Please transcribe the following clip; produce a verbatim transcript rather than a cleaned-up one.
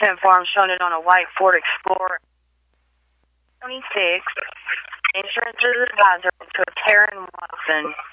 ten four, I'm showing it on a white Ford Explorer. twenty-six, insurance advisor to a Taryn Watson.